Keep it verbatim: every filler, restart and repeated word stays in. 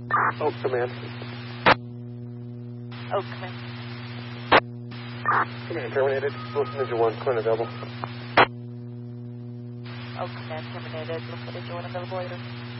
Oh, command. Oh, command. Command terminated. Wilson Ninja one, Clint available. Oh, command terminated. Wilson Ninja one available later.